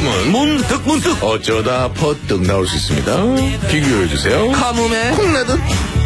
문득 어쩌다 퍼뜩 나올 수 있습니다. 비교해주세요. 가뭄에 콩나듯.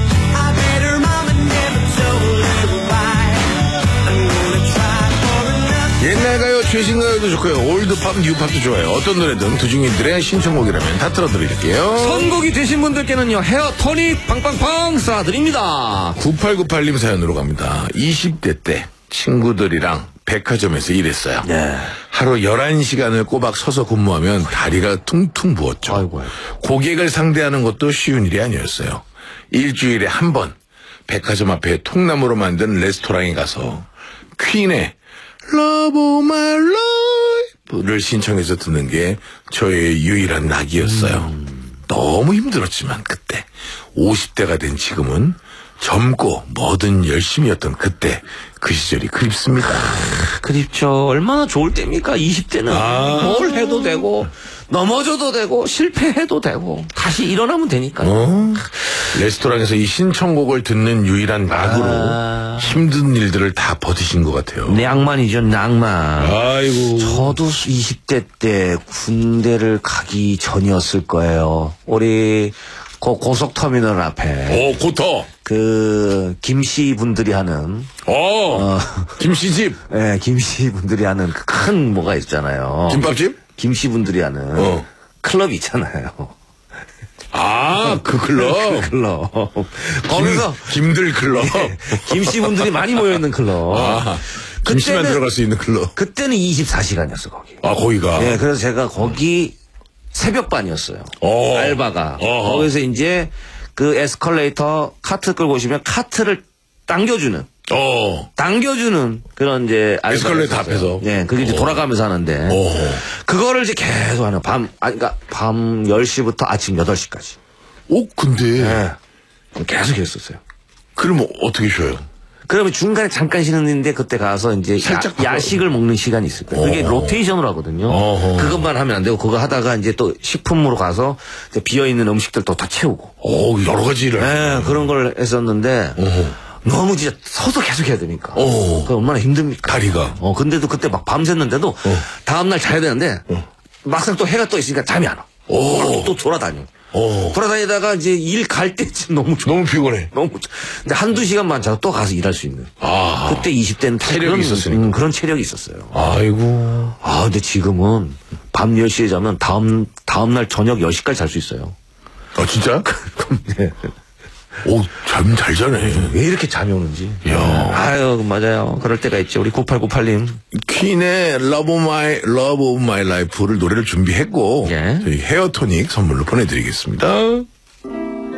옛날 가요, 최신 가요도 좋고요. 올드팝, 뉴팝도 좋아요. 어떤 노래든 두중이들의 신청곡이라면 다 틀어드릴게요. 선곡이 되신 분들께는요, 헤어 토닉 빵빵빵 쏴드립니다. 9898님 사연으로 갑니다. 20대 때 친구들이랑 백화점에서 일했어요. 네. 하루 11시간을 꼬박 서서 근무하면 다리가 퉁퉁 부었죠. 아이고. 고객을 상대하는 것도 쉬운 일이 아니었어요. 일주일에 한 번 백화점 앞에 통나무로 만든 레스토랑에 가서 퀸의 Love My Life를 신청해서 듣는 게 저의 유일한 낙이었어요. 너무 힘들었지만 그때 50대가 된 지금은 젊고 뭐든 열심히였던 그때 그 시절이 그립습니다. 그립죠. 얼마나 좋을 때입니까? 20대는 뭘 해도 되고 넘어져도 되고 실패해도 되고 다시 일어나면 되니까요. 레스토랑에서 이 신청곡을 듣는 유일한 낙으로 힘든 일들을 다 버티신 것 같아요. 낭만이죠, 낭만. 아이고. 저도 20대 때 군대를 가기 전이었을 거예요. 우리 고속터미널 앞에 고터. 그 김씨 분들이 하는 김씨집. 네, 김씨 분들이 하는 그 큰 뭐가 있잖아요. 김밥집? 김씨 분들이 하는 클럽 있잖아요. 그 클럽. 그 클럽. 거기서 김들 클럽. 네, 김씨 분들이 많이 모여 있는 클럽. 김씨만 들어갈 수 있는 클럽. 그때는 24시간이었어 거기. 거기가. 네, 그래서 제가 거기 새벽반이었어요. 알바가. 거기서 이제 그 에스컬레이터 카트 끌고 오시면 카트를 당겨주는 그런 이제 에스컬레이터 앞에서. 네, 그게 이제 돌아가면서 하는데 그거를 이제 계속 하는 밤 10시부터 아침 8시까지. 근데. 네. 계속 했었어요. 그러면 어떻게 쉬어요? 그러면 중간에 잠깐 쉬는데 그때 가서 이제 살짝 야식을 먹는 시간이 있을 거예요. 그게 로테이션으로 하거든요. 그것만 하면 안 되고 그거 하다가 이제 또 식품으로 가서 비어 있는 음식들 또 다 채우고. 여러 가지 일을. 네, 그런 걸 했었는데 너무 진짜 서서 계속 해야 되니까. 그 얼마나 힘듭니까? 다리가. 근데도 그때 막 밤샜는데도 다음날 자야 되는데 막상 또 해가 떠 있으니까 잠이 안 와. 또 돌아다녀. 돌아다니다가 이제 일 갈 때쯤 너무 피곤해. 근데 한두 시간만 자고 또 가서 일할 수 있는. 그때 20대는 체력이 있었으니까. 그런 체력이 있었어요. 아이고. 근데 지금은 밤 10시에 자면 다음날 저녁 10시까지 잘 수 있어요. 진짜? 네. 잠 잘 자네. 왜 이렇게 잠이 오는지. 맞아요. 그럴 때가 있죠. 우리 9898님. 퀸의 Love of My Life를 노래를 준비했고, 저희 헤어토닉 선물로 보내드리겠습니다.